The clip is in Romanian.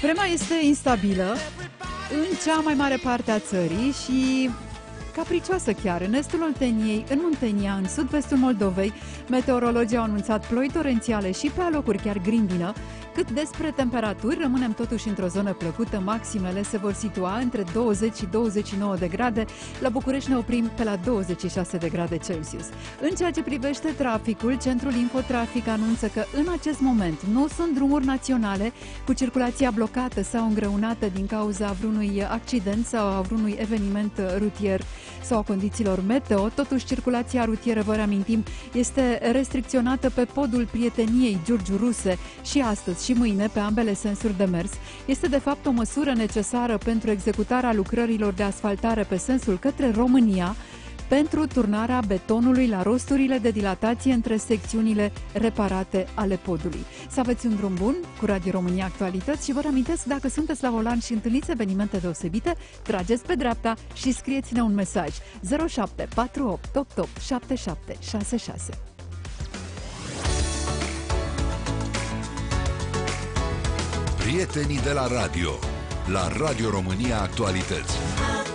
Vremea este instabilă în cea mai mare parte a țării și capricioasă chiar. În estul Olteniei, în Muntenia, în sud-vestul Moldovei, meteorologii au anunțat ploi torențiale și pe alocuri chiar grindină. Cât despre temperaturi, rămânem totuși într-o zonă plăcută. Maximele se vor situa între 20 și 29 de grade. La București ne oprim pe la 26 de grade Celsius. În ceea ce privește traficul, Centrul Infotrafic anunță că în acest moment nu sunt drumuri naționale cu circulația blocată sau îngreunată din cauza vreunui accident sau a vreunui eveniment rutier sau a condițiilor meteo. Totuși, circulația rutieră, vă reamintim, este restricționată pe podul Prieteniei Giurgiu Ruse și astăzi și mâine pe ambele sensuri de mers. Este de fapt o măsură necesară pentru executarea lucrărilor de asfaltare pe sensul către România, pentru turnarea betonului la rosturile de dilatație între secțiunile reparate ale podului. Să aveți un drum bun cu Radio România Actualități și vă reamintesc, dacă sunteți la volan și întâlniți evenimente deosebite, trageți pe dreapta și scrieți-ne un mesaj 07 48 88 77 66. Prietenii de la radio, la Radio România Actualități.